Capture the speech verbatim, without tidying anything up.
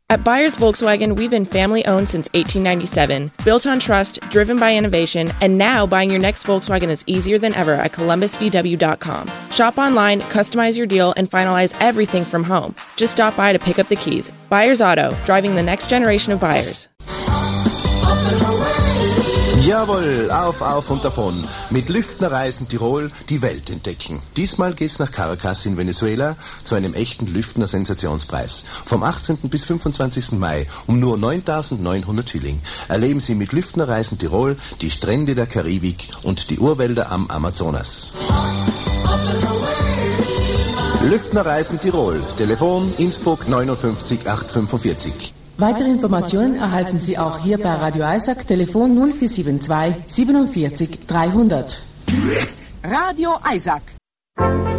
At Byers Volkswagen, we've been family-owned since eighteen ninety-seven, built on trust, driven by innovation, and now buying your next Volkswagen is easier than ever at columbus v w dot com. Shop online, customize your deal, and finalize everything from home. Just stop by to pick up the keys. Byers Auto, driving the next generation of buyers. Jawohl, auf, auf und davon. Mit Lüftner Reisen Tirol die Welt entdecken. Diesmal geht's nach Caracas in Venezuela zu einem echten Lüftner Sensationspreis. Vom achtzehnten bis fünfundzwanzigsten Mai um nur neuntausendneunhundert Schilling erleben Sie mit Lüftner Reisen Tirol die Strände der Karibik und die Urwälder am Amazonas. Lüftner Reisen Tirol. Telefon Innsbruck neunundfünfzig achthundertfünfundvierzig. Weitere Informationen erhalten Sie auch hier bei Radio Isaac, Telefon null vier sieben zwei siebenundvierzig dreihundert. Radio Isaac.